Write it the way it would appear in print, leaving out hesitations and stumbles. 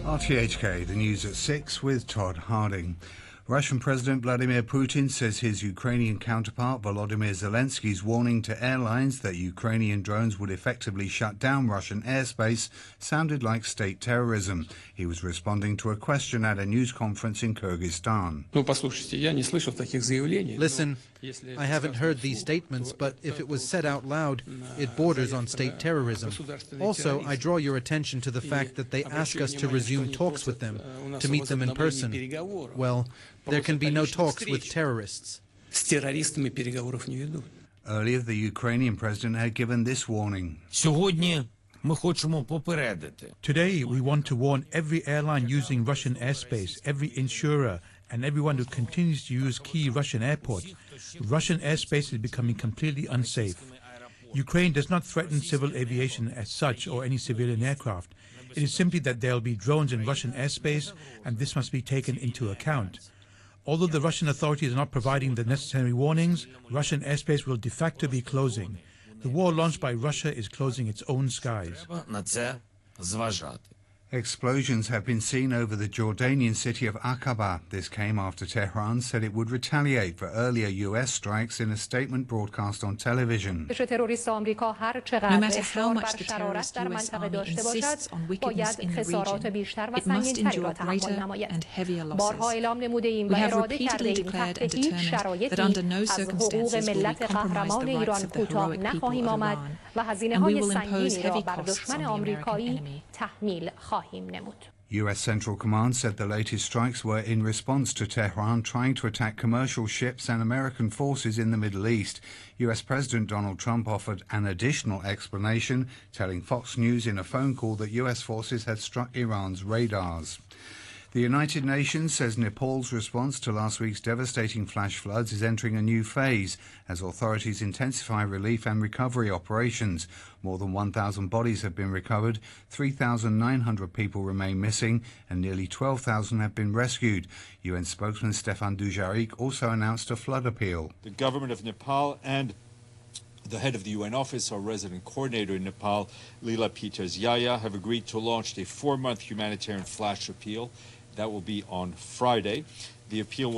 RTHK, the news at 6 with Todd Harding. Russian President Vladimir Putin says his Ukrainian counterpart Volodymyr Zelensky's warning to airlines that Ukrainian drones would effectively shut down Russian airspace sounded like state terrorism. He was responding to a question at a news conference in Kyrgyzstan. Listen, I haven't heard these statements, but if it was said out loud, it borders on state terrorism. Also, I draw your attention to the fact that they ask us to resume talks with them, to meet them in person. Well, there can be no talks with terrorists. Earlier, the Ukrainian president had given this warning. Today, we want to warn every airline using Russian airspace, every insurer, and everyone who continues to use key Russian airports. Russian airspace is becoming completely unsafe. Ukraine does not threaten civil aviation as such or any civilian aircraft. It is simply that there will be drones in Russian airspace, and this must be taken into account. Although the Russian authorities are not providing the necessary warnings, Russian airspace will de facto be closing. The war launched by Russia is closing its own skies. Explosions have been seen over the Jordanian city of Aqaba. This came after Tehran said it would retaliate for earlier U.S. strikes in a statement broadcast on television. No matter how much the terrorist U.S. army insists on wickedness in the region, it must endure greater and heavier losses. We have repeatedly declared and determined that under no circumstances will we compromise the rights of the heroic people of Iran, and we will impose heavy costs on the American enemy. U.S. Central Command said the latest strikes were in response to Tehran trying to attack commercial ships and American forces in the Middle East. U.S. President Donald Trump offered an additional explanation, telling Fox News in a phone call that U.S. forces had struck Iran's radars. The United Nations says Nepal's response to last week's devastating flash floods is entering a new phase as authorities intensify relief and recovery operations. More than 1,000 bodies have been recovered, 3,900 people remain missing, and nearly 12,000 have been rescued. UN spokesman Stefan Dujarric also announced a flood appeal. The government of Nepal and the head of the UN office, our resident coordinator in Nepal, Leela Peters-Yaya, have agreed to launch a 4-month humanitarian flash appeal. That will be on Friday. The appeal will